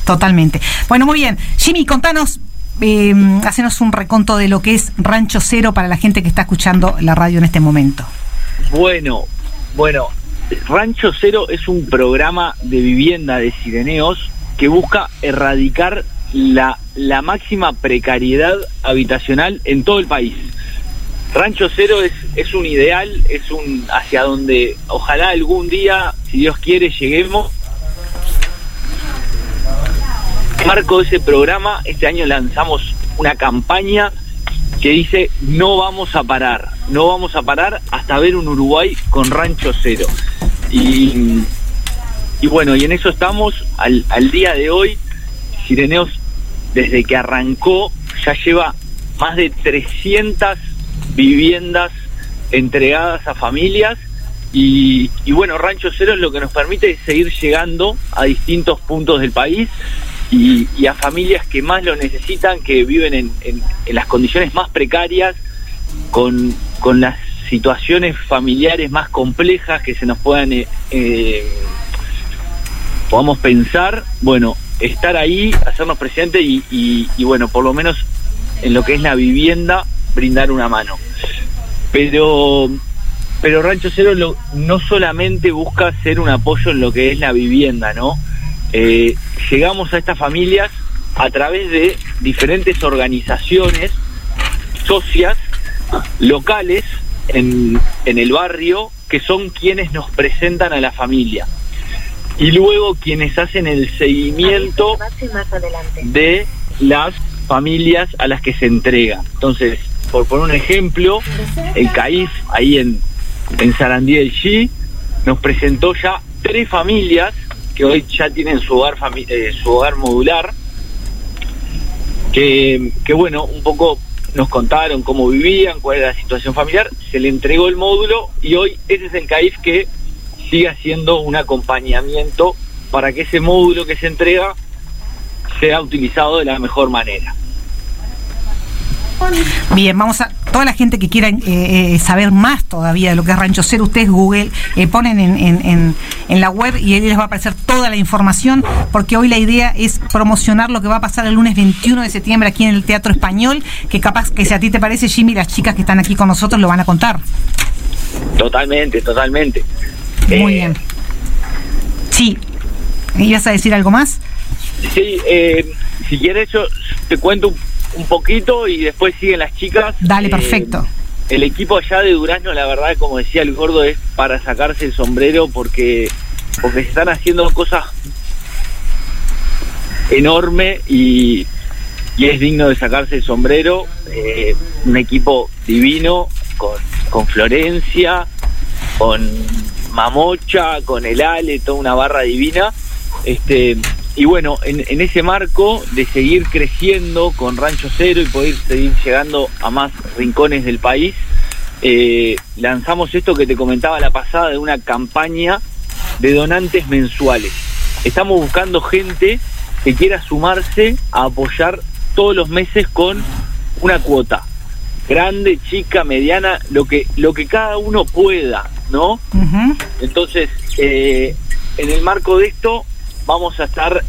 Totalmente. Bueno, muy bien. Jimmy, contanos, hacenos un reconto de lo que es Rancho Cero para la gente que está escuchando la radio en este momento. Bueno, Rancho Cero es un programa de vivienda de Cireneos que busca erradicar la máxima precariedad habitacional en todo el país. Rancho Cero es un ideal, es un hacia donde ojalá algún día, si Dios quiere, lleguemos. En el marco de ese programa, este año lanzamos una campaña que dice: no vamos a parar hasta ver un Uruguay con Rancho Cero. Y bueno, y en eso estamos al día de hoy. Cireneos, desde que arrancó, ya lleva más de 300 viviendas entregadas a familias y bueno, Rancho Cero es lo que nos permite seguir llegando a distintos puntos del país y a familias que más lo necesitan, que viven en las condiciones más precarias, con las situaciones familiares más complejas que se nos podamos pensar. Bueno, estar ahí, hacernos presentes y bueno, por lo menos en lo que es la vivienda, brindar una mano. Pero Rancho Cero no solamente busca ser un apoyo en lo que es la vivienda, ¿no? Llegamos a estas familias a través de diferentes organizaciones socias locales en el barrio, que son quienes nos presentan a la familia y luego quienes hacen el seguimiento de las familias a las que se entrega. Entonces, por poner un ejemplo, el CAIF ahí en Sarandí del G nos presentó ya 3 familias que hoy ya tienen su hogar modular, que bueno, un poco nos contaron cómo vivían, cuál era la situación familiar, se le entregó el módulo y hoy ese es el CAIF que sigue haciendo un acompañamiento para que ese módulo que se entrega sea utilizado de la mejor manera. Bien, vamos a toda la gente que quiera saber más todavía de lo que es Rancho Cero, ustedes Google ponen en la web y ahí les va a aparecer toda la información, porque hoy la idea es promocionar lo que va a pasar el lunes 21 de septiembre aquí en el Teatro Español, que capaz que si a ti te parece, Jimmy, las chicas que están aquí con nosotros lo van a contar. Totalmente. Muy bien. Sí, ¿ibas a decir algo más? Sí, si quieres yo te cuento un poquito y después siguen las chicas. Dale, perfecto. El equipo allá de Durazno, la verdad, como decía el gordo, es para sacarse el sombrero porque se están haciendo cosas enormes y es digno de sacarse el sombrero. Un equipo divino con Florencia, con Mamocha, con el Ale, toda una barra divina. Y bueno, en ese marco de seguir creciendo con Rancho Cero y poder seguir llegando a más rincones del país, lanzamos esto que te comentaba la pasada, de una campaña de donantes mensuales. Estamos buscando gente que quiera sumarse a apoyar todos los meses con una cuota, grande, chica, mediana, lo que cada uno pueda, ¿no? Uh-huh. Entonces, en el marco de esto, vamos a estar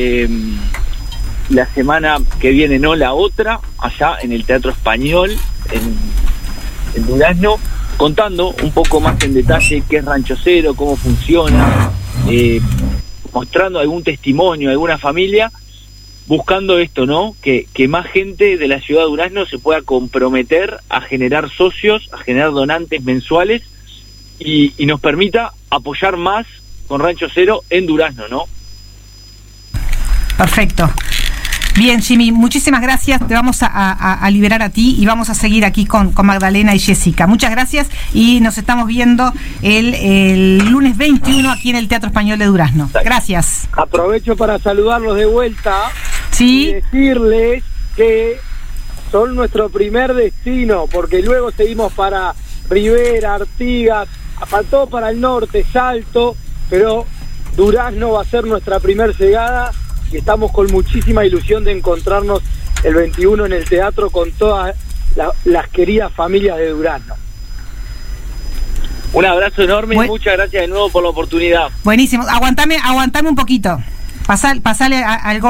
la semana que viene, no la otra, allá en el Teatro Español, en Durazno, contando un poco más en detalle qué es Rancho Cero, cómo funciona, mostrando algún testimonio, alguna familia, buscando esto, ¿no? Que más gente de la ciudad de Durazno se pueda comprometer a generar socios, a generar donantes mensuales y nos permita apoyar más con Rancho Cero en Durazno, ¿no? Perfecto. Bien, Jimmy, muchísimas gracias. Te vamos a liberar a ti y vamos a seguir aquí con Magdalena y Jessica. Muchas gracias y nos estamos viendo el lunes 21 aquí en el Teatro Español de Durazno. Gracias. Aprovecho para saludarlos de vuelta. Sí. Y decirles que son nuestro primer destino, porque luego seguimos para Rivera, Artigas, faltó para el norte, Salto, pero Durazno va a ser nuestra primer llegada. Y estamos con muchísima ilusión de encontrarnos el 21 en el teatro con todas las queridas familias de Durazno. Un abrazo enorme y muchas gracias de nuevo por la oportunidad. Buenísimo. Aguantame un poquito. Pasale al